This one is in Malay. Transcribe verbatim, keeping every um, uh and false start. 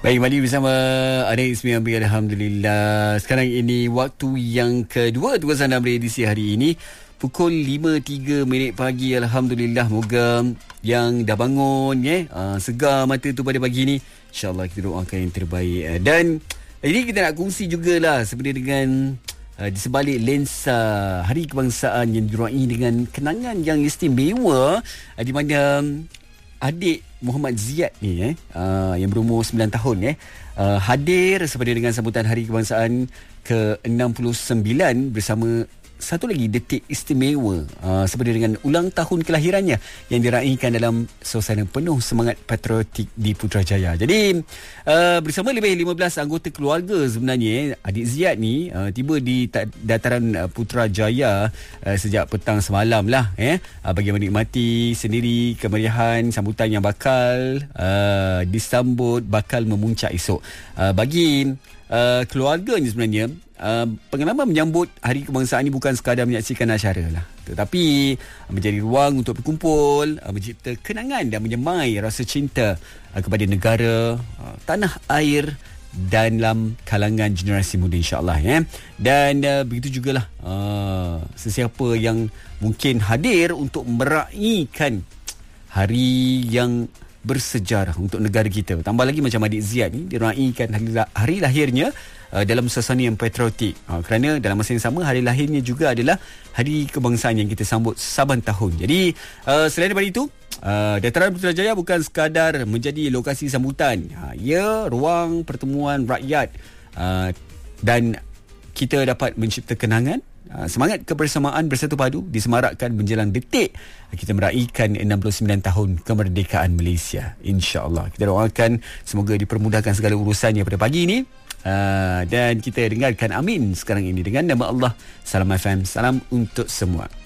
Baik, kembali bersama Adik Ismi Amri. Alhamdulillah. Sekarang ini waktu yang kedua tugasan dalam edisi hari ini, pukul lima tiga minit pagi. Alhamdulillah. Moga yang dah bangun ya, uh, segar mata tu pada pagi ni, InsyaAllah kita doakan yang terbaik. Dan ini kita nak kongsi jugalah sebenarnya dengan uh, di sebalik lensa Hari Kebangsaan yang dirai dengan kenangan yang istimewa, uh, di mana adik Muhammad Ziyad ni eh uh, yang berumur sembilan tahun eh uh, hadir sepada dengan sambutan Hari Kebangsaan ke enam puluh sembilan bersama satu lagi detik istimewa uh, sepada dengan ulang tahun kelahirannya yang diraikan dalam suasana penuh semangat patriotik di Putrajaya. Jadi uh, bersama lebih lima belas anggota keluarga sebenarnya eh, adik Ziyad ni uh, tiba di dataran uh, Putrajaya uh, sejak petang semalam lah eh uh, bagi menikmati sendiri kemeriahan sambutan yang bakal uh, disambut bakal memuncak esok. Uh, bagi Uh, keluarganya sebenarnya uh, pengalaman menyambut Hari Kebangsaan ini bukan sekadar menyaksikan acara lah, tetapi uh, menjadi ruang untuk berkumpul, uh, mencipta kenangan dan menyemai rasa cinta uh, kepada negara, uh, tanah air dalam kalangan generasi muda, insyaAllah ya. Dan uh, begitu jugalah uh, sesiapa yang mungkin hadir untuk meraihkan hari yang bersejarah untuk negara kita. Tambah lagi macam adik Ziyad ni diraihkan hari, hari lahirnya uh, dalam suasana yang patriotik. Uh, kerana dalam masa yang sama hari lahirnya juga adalah Hari Kebangsaan yang kita sambut saban tahun. Jadi uh, selain daripada itu, uh, Dataran Putrajaya bukan sekadar menjadi lokasi sambutan. Uh, ia ruang pertemuan rakyat uh, dan kita dapat mencipta kenangan. Uh, semangat kebersamaan bersatu padu disemarakkan menjelang detik kita meraihkan enam puluh sembilan tahun kemerdekaan Malaysia. InsyaAllah kita doakan semoga dipermudahkan segala urusannya pada pagi ini, uh, dan kita dengarkan amin sekarang ini dengan nama Allah. Salam F M, salam untuk semua.